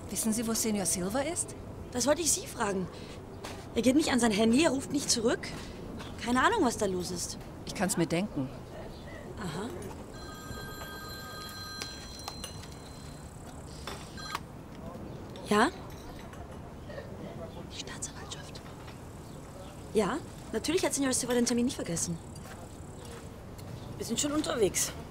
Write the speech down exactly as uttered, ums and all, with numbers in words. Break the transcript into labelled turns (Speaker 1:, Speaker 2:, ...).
Speaker 1: Wissen Sie, wo Senor Silva ist?
Speaker 2: Das wollte ich Sie fragen. Er geht nicht an sein Handy, er ruft nicht zurück. Keine Ahnung, was da los ist.
Speaker 1: Ich kann's mir denken.
Speaker 2: Aha. Ja? Die Staatsanwaltschaft. Ja, natürlich hat Senor Silva den Termin nicht vergessen. Wir sind schon unterwegs.